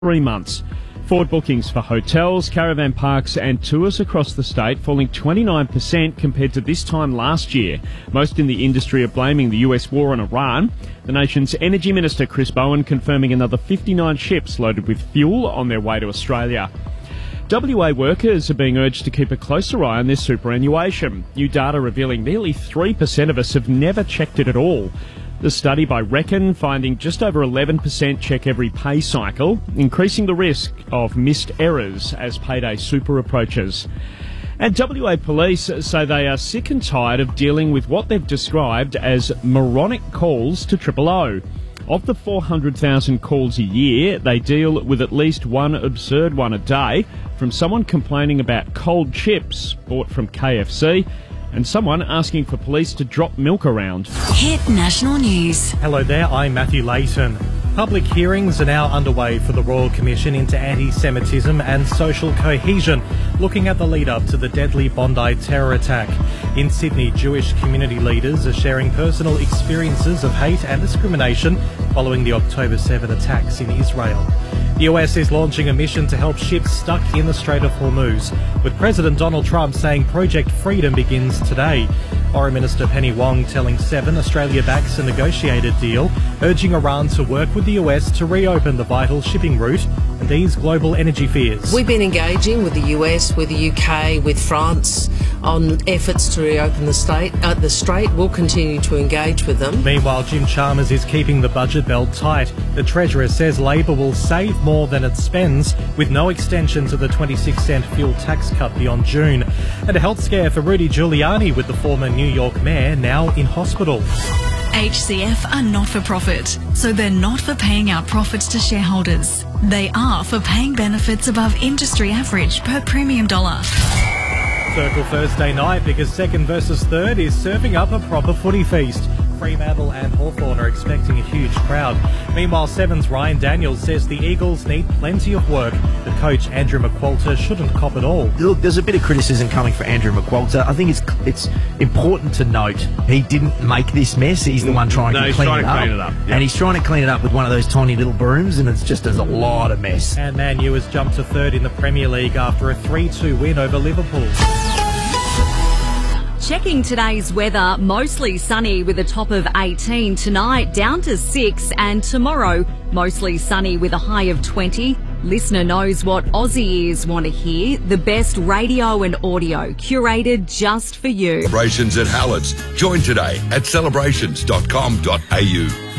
3 months. Forward bookings for hotels, caravan parks and tours across the state falling 29% compared to this time last year. Most in the industry are blaming the US war on Iran. The nation's Energy Minister Chris Bowen confirming another 59 ships loaded with fuel on their way to Australia. WA workers are being urged to keep a closer eye on their superannuation. New data revealing nearly 3% of us have never checked it at all. The study by Reckon finding just over 11% check every pay cycle, increasing the risk of missed errors as payday super approaches. And WA police say they are sick and tired of dealing with what they've described as moronic calls to 000. Of the 400,000 calls a year, they deal with at least one absurd one a day, from someone complaining about cold chips bought from KFC and someone asking for police to drop milk around. Hit National News. Hello there, I'm Matthew Layton. Public hearings are now underway for the Royal Commission into Anti-Semitism and Social Cohesion, looking at the lead-up to the deadly Bondi terror attack. In Sydney, Jewish community leaders are sharing personal experiences of hate and discrimination following the October 7 attacks in Israel. The US is launching a mission to help ships stuck in the Strait of Hormuz, with President Donald Trump saying Project Freedom begins today. Foreign Minister Penny Wong telling Seven Australia backs a negotiated deal, urging Iran to work with the US to reopen the vital shipping route and ease global energy fears. We've been engaging with the US, with the UK, with France on efforts to reopen the Strait. We'll continue to engage with them. Meanwhile, Jim Chalmers is keeping the budget belt tight. The Treasurer says Labor will save more than it spends, with no extension to the 26-cent fuel tax cut beyond June. And a health scare for Rudy Giuliani, with the former New York mayor now in hospital. HCF are not-for-profit, so they're not for paying out profits to shareholders. They are for paying benefits above industry average per premium dollar. Circle Thursday night, because second versus third is serving up a proper footy feast. Fremantle and Hawthorn are expecting a huge crowd. Meanwhile, Seven's Ryan Daniels says the Eagles need plenty of work. The coach, Andrew McQualter, shouldn't cop it all. Look, there's a bit of criticism coming for Andrew McQualter. I think it's important to note he didn't make this mess. He's the one trying to clean it up. Yep. And he's trying to clean it up with one of those tiny little brooms, and it's just there's a lot of mess. And Man U has jumped to third in the Premier League after a 3-2 win over Liverpool. Checking today's weather, mostly sunny with a top of 18 tonight, down to 6, and tomorrow mostly sunny with a high of 20. Listener knows what Aussie ears want to hear, the best radio and audio curated just for you. Celebrations at Hallett's. Join today at celebrations.com.au.